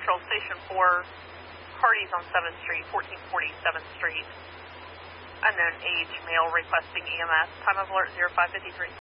Central, Station 4, Hardee's on 7th Street, 1440 7th Street. Unknown age, male requesting EMS. Time of alert 0553.